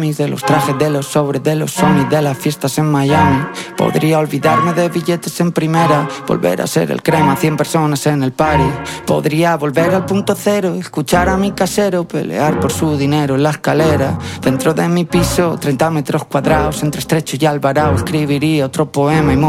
de los trajes, de los sobres, de los Sony, de las fiestas en Miami. Podría olvidarme de billetes en primera, volver a ser el crema, 100 personas en el party. Podría volver al punto cero, escuchar a mi casero pelear por su dinero en la escalera. Dentro de mi piso, 30 metros cuadrados, entre Estrecho y Alvarado, escribiría otro poema y